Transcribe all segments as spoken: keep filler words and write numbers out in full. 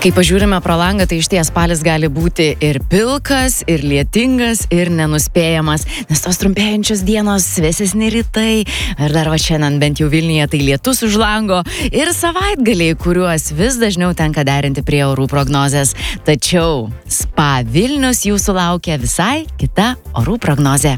Kai pažiūrime pro langą, tai išties spalis gali būti ir pilkas, ir lietingas, ir nenuspėjamas, nes tos trumpėjančios dienos, vėsesni rytai, ir dar va šiandien bent jau Vilniuje tai lietus už lango, ir savaitgaliai, kuriuos vis dažniau tenka derinti prie orų prognozės. Tačiau Spa Vilnius jūsų laukia visai kita orų prognozė.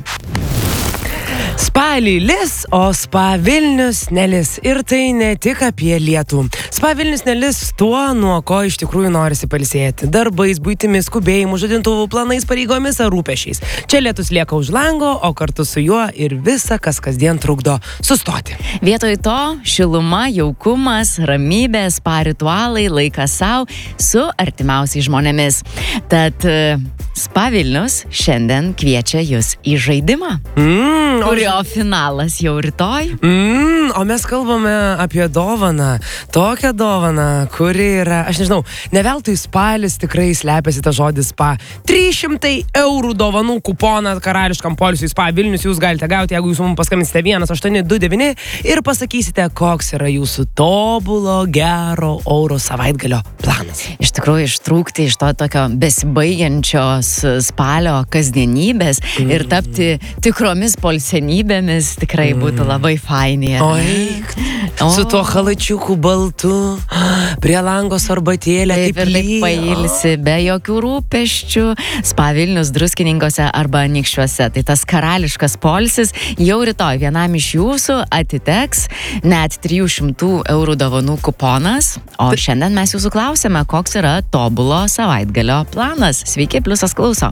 Spalį lis, o Spa Vilnius nelis. Ir tai ne tik apie lietų. Spa Vilnius nelis tuo, nuo ko iš tikrųjų norisi pailsėti. Darbais, buitimis, skubėjimu, žadintuvų planais, pareigomis ar rūpesčiais. Čia lietus lieka už lango, o kartu su juo ir visa, kas kasdien trukdo sustoti. Vietoj to šiluma, jaukumas, ramybė, spa ritualai, laikas savo su artimiausiais žmonėmis. Tad Spa Vilnius šiandien kviečia jūs į žaidimą. Mm, o... kurio finalas jau rytoj. Mm, o mes kalbame apie dovaną. Tokią dovaną, kuri yra, aš nežinau, ne veltui spalis tikrai slepiasi tą žodį spa. trys šimtai eurų dovanų kuponą karališkam poilsiui Spa Vilnius jūs galite gauti, jeigu jūs mums paskambinsite vienas aštuoni du devyni ir pasakysite, koks yra jūsų tobulo, gero euro savaitgalio planas. Iš tikrųjų, ištrūkti iš to tokio besibaigiančios spalio kasdienybės mm. ir tapti tikromis polsenybėmis tikrai mm. būtų labai fainė. Oi, o. Su tuo halačiuku baltu, prie langos arbatėlė. Taip ir taip pailsi, be jokių rūpesčių. Spa Vilnius Druskininkuose arba Anykščiuose. Tai tas karališkas poilsis jau rytoj vienam iš jūsų atiteks net trijų šimtų eurų dovanų kuponas. O šiandien mes jūsų klausėme, koks yra tobulo savaitgalio planas. Sveiki, Pliusas klauso.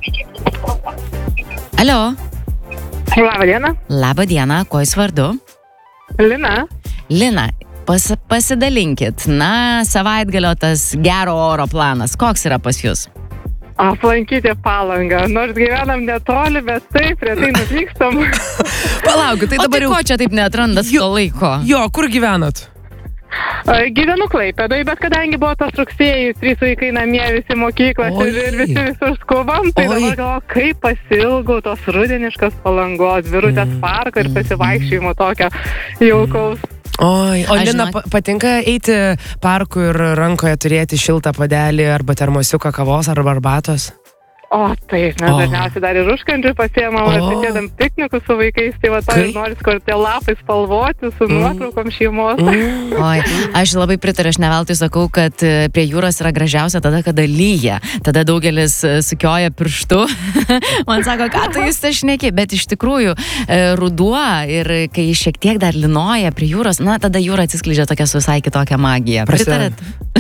Alio. Labą dieną. Labą dieną, kuo jūs vardu? Lina. Lina, pas, pasidalinkit. Na, savaitgalio tas gero oro planas. Koks yra pas jūs? Aplankyti Palangą. Nors gyvenam netoli, bet taip, retai nuvykstam. Palaukit, tai o dabar tai jau... ko čia taip neatrandat to laiko? Jo, kur gyvenat? Gyvenu Klaipėdoje, bet kadangi buvo tas rugsėjus, trys vaikai namie, visi mokyklos ir, ir visi visur skubam, tai Oi. dabar galvoju, kaip pasilgau tos rudeniškos Palangos, Birutės mm. parko ir pasivaikščiojimo tokio jaukaus. Oi, o Aš Lina, žinok... patinka eiti parku ir rankoje turėti šiltą puodelį arba termosiuką kavos arba arbatos? O, taip, mes oh. dažniausiai dar ir užkandžių pasiemam, oh. atsidėdam piknikus su vaikais, tai va to ir noris, kur tie lapai spalvoti su mm. nuotraukom šeimos. Mm. Oi, aš labai pritariu, aš neveltui sakau, kad prie jūros yra gražiausia tada, kada lyja. Tada daugelis sukioja pirštu. Man sako, ką tu jūs tai šneki, bet iš tikrųjų ruduo ir kai šiek tiek dar linoja prie jūros, na, tada jūra atsiskleidžia tokia su visai kitokia magija. Pritarat?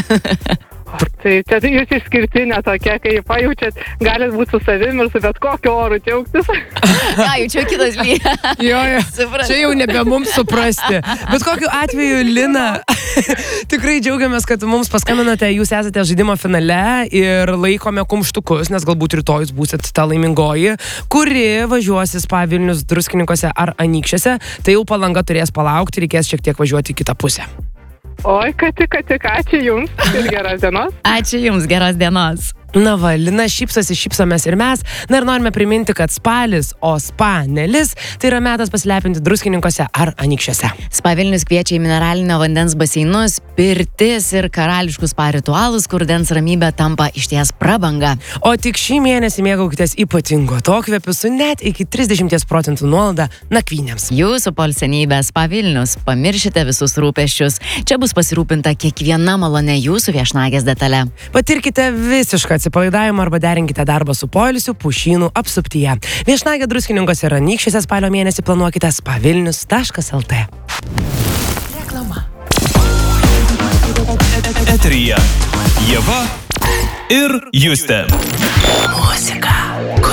Tai čia tai jūs išskirtinė tokia, kai pajaučiat, galit būti su savim ir su bet kokiu oru džiaugtis. Ja, jaučiu kitas lyja. Jo, jo. Čia jau nebe mums suprasti. Bet kokiu atveju, Lina, tikrai džiaugiamės, kad mums paskambinote, jūs esate žaidimo finale ir laikome kumštukus, nes galbūt rytoj jūs būsit ta laimingoji, kuri važiuosi Spa Vilnius Druskininkuose ar Anykščiuose, tai jau Palanga turės palaukti, reikės šiek tiek važiuoti į kitą pusę. Oi, kad tik, kad tik, ačiū jums ir geros dienos. Ačiū jums, geros dienos. Na va, Lina šypsosi, šypsomės ir mes. Na ir norime priminti, kad spalis, o spa nelis, tai yra metas pasilepinti Druskininkuose ar Anykščiuose. Spa Vilnius kviečia į mineralinio vandens baseinus, pirtis ir karališkus spa ritualus, kur rudens ramybė tampa išties prabanga. O tik šį mėnesį mėgaukitės ypatingo atokvėpiu su net iki trisdešimt procentų nuolaida nakvynėms. Jūsų poilsenybė Spa Vilnius, pamiršite visus rūpesčius. Čia bus pasirūpinta kiekviena malone jūsų viešnagės detale. Patirkite visišką atsipalaidavimą arba derinkite darbą su poilsiu pušynų apsuptyje. Viešnagė Druskininkuose ir Anykščiuose spalio mėnesį planuokite spa vilnius taškas el tė. Reklama. Eteryje Ieva ir Justė. Muzika.